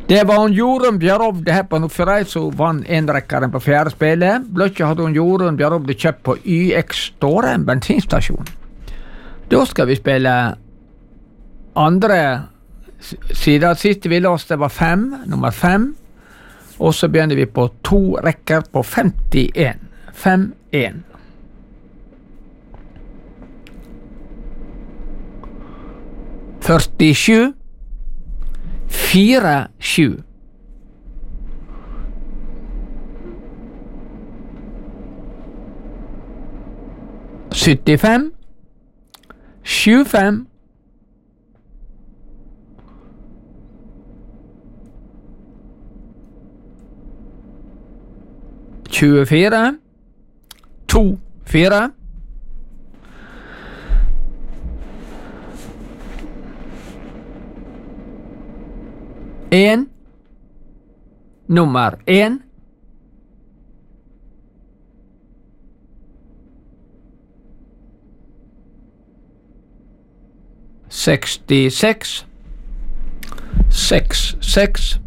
Det var hun Jorunn Bjørhovde her på Nordfjordeid som vant enrekkeren på fjerde spillet. Bløtja hadde hun Jorunn Bjørhovde kjøpt på YX Store, en bensinstasjon. Da skal vi spille andre siden. Siste vi låste var 5, nummer 5. Og så begynner vi på 2 rekker på 51. 5-1. Førtisju 4-7. Syttifem 7-5. Tjuefire 2-4. Nummer 1. Sekstiseks 6-6.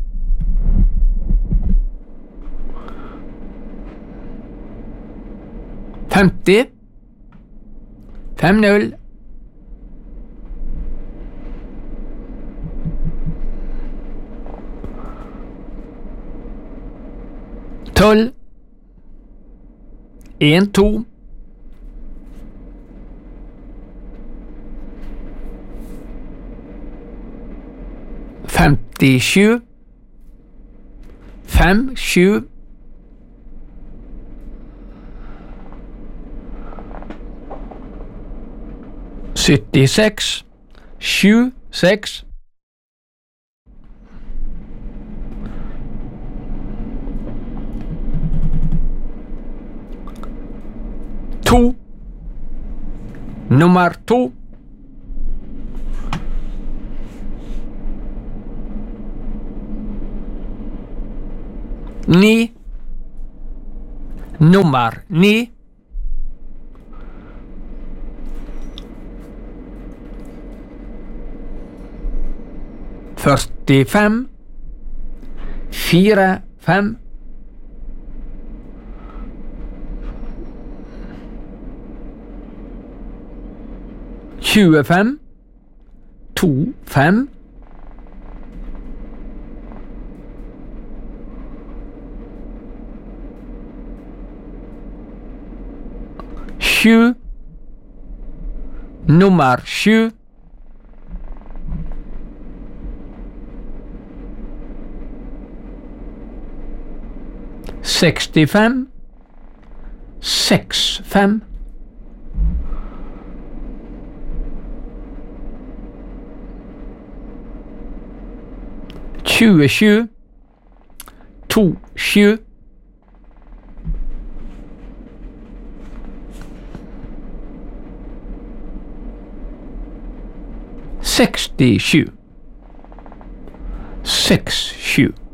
Femti 5-0. Tolv 1-2. Femtisju 5-7. Syttiseks 7-6. Nummer 2. Ni. Nummer 9. Førtifem 4-5. Tjuefem 2-5. Sju. Nummer 7. Sekstifem 6-5. 27 2-7. 67 6-7.